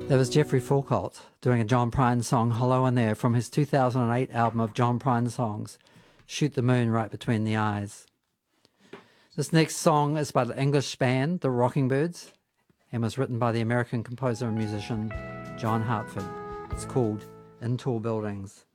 That was Jeffrey Foucault doing a John Prine song, Hello in There, from his 2008 album of John Prine songs, Shoot the Moon Right Between the Eyes. This next song is by the English band, the Rockingbirds, and was written by the American composer and musician John Hartford. It's called In Tall Buildings.